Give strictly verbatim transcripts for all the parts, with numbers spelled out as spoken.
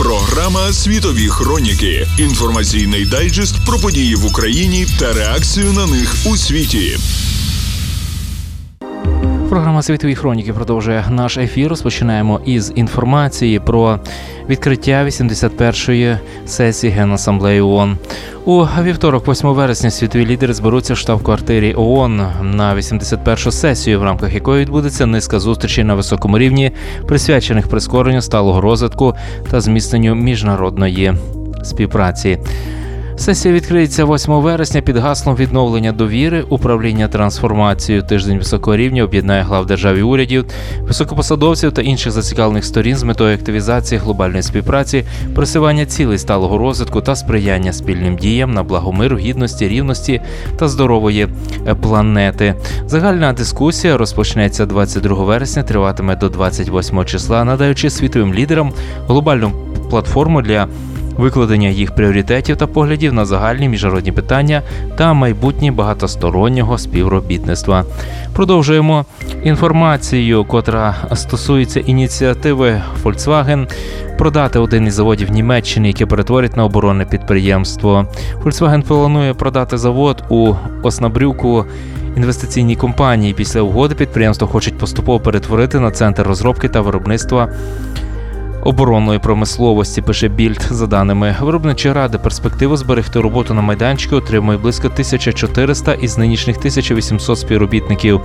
Програма «Світові хроніки». Інформаційний дайджест про події в Україні та реакцію на них у світі. Програма «Світові хроніки» продовжує наш ефір. Розпочинаємо із інформації про відкриття вісімдесят першої сесії Генасамблеї ООН. У вівторок, восьмого вересня, світові лідери зберуться в штаб-квартирі ООН на вісімдесят першу сесію, в рамках якої відбудеться низка зустрічей на високому рівні, присвячених прискоренню сталого розвитку та зміцненню міжнародної співпраці. Сесія відкриється восьмого вересня під гаслом відновлення довіри, управління трансформацією. Тиждень високого рівня об'єднає глав держав і урядів, високопосадовців та інших зацікавлених сторін з метою активізації глобальної співпраці, просування цілей сталого розвитку та сприяння спільним діям на благо миру, гідності, рівності та здорової планети. Загальна дискусія розпочнеться двадцять другого вересня, триватиме до двадцять восьмого числа, надаючи світовим лідерам глобальну платформу для викладення їх пріоритетів та поглядів на загальні міжнародні питання та майбутнє багатостороннього співробітництва. Продовжуємо інформацію, котра стосується ініціативи Volkswagen продати один із заводів Німеччини, який перетворить на оборонне підприємство. Volkswagen планує продати завод у Оснабрюку інвестиційній компанії. Після угоди підприємство хочуть поступово перетворити на центр розробки та виробництва оборонної промисловості, пише Більд. За даними виробничої ради, перспективу зберегти роботу на майданчику отримує близько тисяча чотириста із нинішніх тисяча вісімсот співробітників.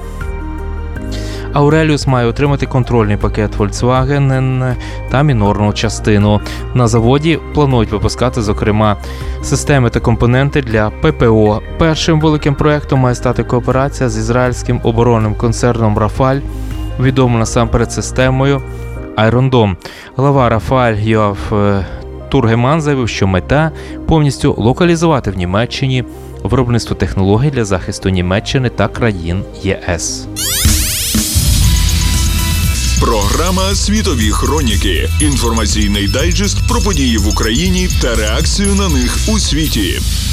Ауреліус має отримати контрольний пакет Volkswagen та мінорну частину. На заводі планують випускати, зокрема, системи та компоненти для ППО. Першим великим проєктом має стати кооперація з ізраїльським оборонним концерном «Рафаль», відомим насамперед системою Iron Dome. Глава Рафаль Йоав Тургеман заявив, що мета – повністю локалізувати в Німеччині виробництво технологій для захисту Німеччини та країн ЄС. Програма «Світові хроніки». Інформаційний дайджест про події в Україні та реакцію на них у світі.